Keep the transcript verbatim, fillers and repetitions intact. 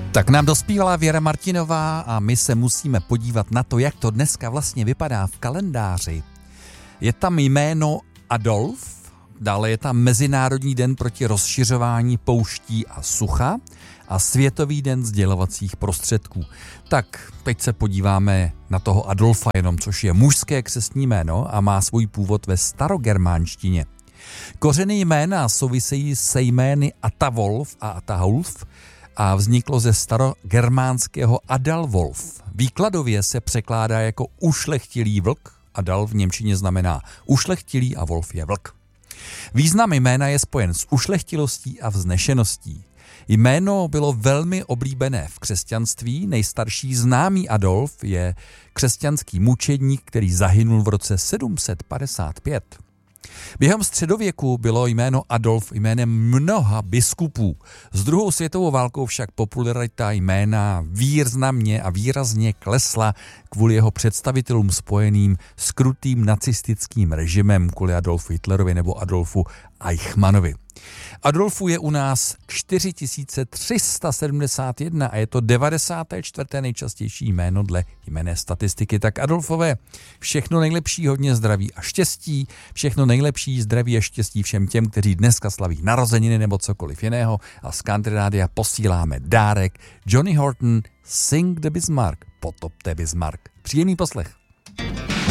Tak nám dospívala Věra Martinová a my se musíme podívat na to, jak to dneska vlastně vypadá v kalendáři. Je tam jméno Adolf, dále je tam Mezinárodní den proti rozšiřování pouští a sucha a Světový den sdělovacích prostředků. Tak teď se podíváme na toho Adolfa jenom, což je mužské křestní jméno a má svůj původ ve starogermánštině. Kořeny jména souvisejí se jmény Atavolf a Ataholf a vzniklo ze starogermánského Adalwolf. Výkladově se překládá jako ušlechtilý vlk. Adal v němčině znamená ušlechtilý a Wolf je vlk. Význam jména je spojen s ušlechtilostí a vznešeností. Jméno bylo velmi oblíbené v křesťanství. Nejstarší známý Adolf je křesťanský mučedník, který zahynul v roce sedm set padesát pět. Během středověku bylo jméno Adolf jménem mnoha biskupů. S druhou světovou válkou však popularita jména významně a výrazně klesla kvůli jeho představitelům spojeným s krutým nacistickým režimem, kvůli Adolfu Hitlerovi nebo Adolfu Eichmannovi. Adolfů je u nás čtyři tisíce tři sta sedmdesát jedna a je to devadesáté čtvrté nejčastější jméno dle jmenné statistiky. Tak Adolfové, všechno nejlepší, hodně zdraví a štěstí, všechno nejlepší, zdraví a štěstí všem těm, kteří dneska slaví narozeniny nebo cokoliv jiného a z Country Rádia posíláme dárek Johnny Horton, Sing the Bismarck, potopte Bismarck. Příjemný poslech.